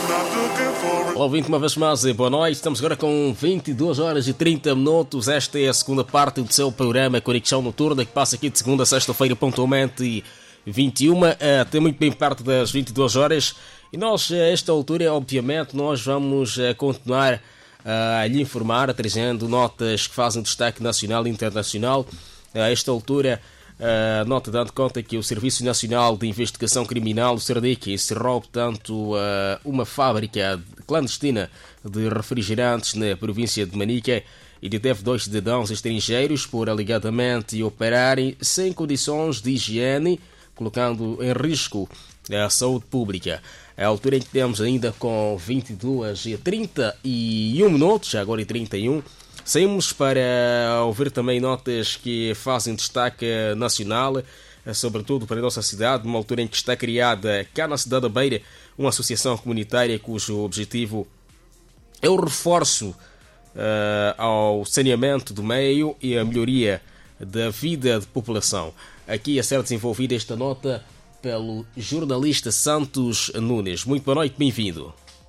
Ouvinte, uma vez mais, boa noite. Estamos agora com 22 horas e 30 minutos. Esta é a segunda parte do seu programa Conexão Noturna, que passa aqui de segunda a sexta-feira, pontualmente 21, até muito bem perto das 22 horas. E nós, a esta altura, obviamente, nós vamos continuar a lhe informar, trazendo notas que fazem destaque nacional e internacional. A esta altura, nota dando conta que o Serviço Nacional de Investigação Criminal, o SERDIC, encerrou, portanto, uma fábrica clandestina de refrigerantes na província de Manica e deteve 2 cidadãos estrangeiros por alegadamente operarem sem condições de higiene, colocando em risco a saúde pública. A altura em que temos ainda com 22 e 31 minutos, agora e 31, saímos para ouvir também notas que fazem destaque nacional, sobretudo para a nossa cidade, numa altura em que está criada cá na cidade da Beira uma associação comunitária cujo objetivo é o reforço ao saneamento do meio e a melhoria da vida de população. Aqui a ser desenvolvida esta nota pelo jornalista Santos Nunes. Muito boa noite, bem-vindo.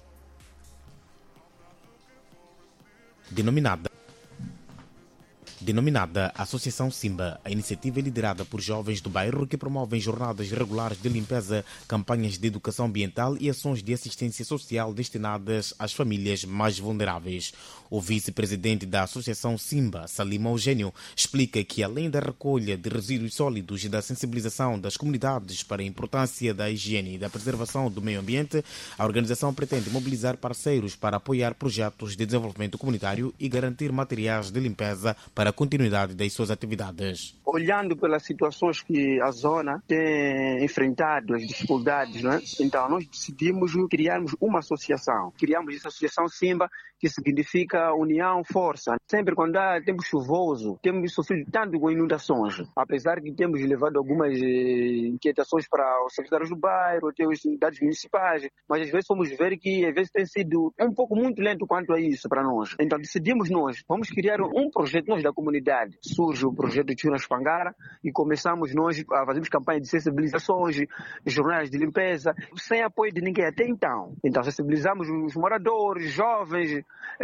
Denominada Associação Simba, a iniciativa é liderada por jovens do bairro que promovem jornadas regulares de limpeza, campanhas de educação ambiental e ações de assistência social destinadas às famílias mais vulneráveis. O vice-presidente da Associação Simba, Salim Eugênio, explica que além da recolha de resíduos sólidos e da sensibilização das comunidades para a importância da higiene e da preservação do meio ambiente, a organização pretende mobilizar parceiros para apoiar projetos de desenvolvimento comunitário e garantir materiais de limpeza para a continuidade das suas atividades. Olhando pelas situações que a zona tem enfrentado, as dificuldades, né? Então nós decidimos criarmos uma associação. Criamos essa Associação Simba, que significa união, força. Sempre quando há tempo chuvoso, temos sofrido tanto com inundações. Apesar que temos levado algumas inquietações para os secretários do bairro, até as unidades municipais, mas às vezes fomos ver que às vezes tem sido um pouco muito lento quanto a isso para nós. Então decidimos nós, vamos criar um projeto nós da comunidade. Surge o projeto Tuna Espangara e começamos nós a fazermos campanha de sensibilizações, jornais de limpeza, sem apoio de ninguém até então. Então sensibilizamos os moradores, jovens,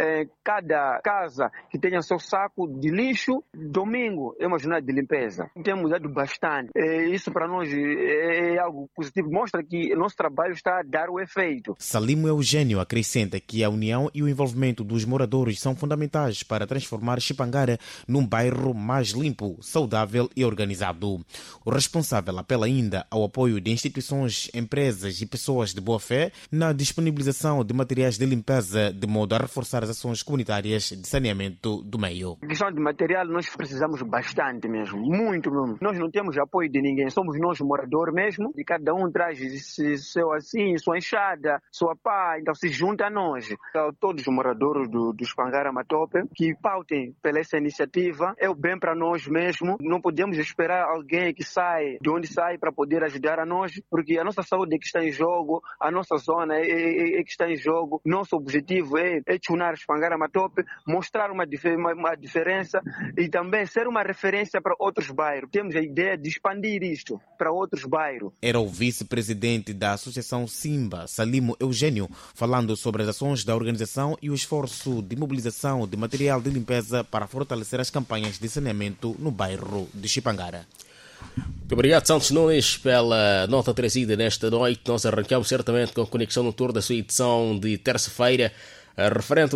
cada casa que tenha seu saco de lixo. Domingo é uma jornada de limpeza. Temos mudado bastante. Isso para nós é algo positivo, mostra que nosso trabalho está a dar o efeito. Salim Eugênio acrescenta que a união e o envolvimento dos moradores são fundamentais para transformar Chipangara num bairro mais limpo, saudável e organizado. O responsável apela ainda ao apoio de instituições, empresas e pessoas de boa fé na disponibilização de materiais de limpeza, de modo a reforçar as ações comunitárias de saneamento do meio. A questão de material nós precisamos bastante mesmo, muito mesmo. Nós não temos apoio de ninguém, somos nós moradores mesmo, e cada um traz seu assim, sua enxada, sua pá, então se junta a nós. Então, todos os moradores do Espangara Matope que pautem pela essa iniciativa, é o bem para nós mesmo. Não podemos esperar alguém que sai de onde sai para poder ajudar a nós, porque a nossa saúde é que está em jogo, a nossa zona é que está em jogo. Nosso objetivo é tunar Espangara Matope, mostrar uma diferença e também ser uma referência para outros bairros. Temos a ideia de expandir isto para outros bairros. Era o vice-presidente da Associação Simba, Salim Eugênio, falando sobre as ações da organização e o esforço de mobilização de material de limpeza para fortalecer as campanhas de saneamento no bairro de Chipangara. Muito obrigado, Santos Nunes, pela nota trazida nesta noite. Nós arrancamos certamente com a Conexão Noturna da sua edição de terça-feira, referente ao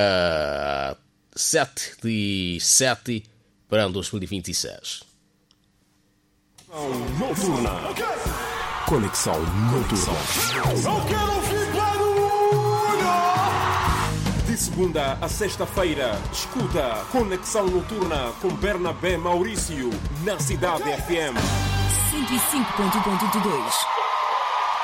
dia 7 de 7 para 2026. Noturna. Conexão Noturna. De segunda a sexta-feira, escuta Conexão Noturna com Bernabé Maurício na Cidade FM 105.2.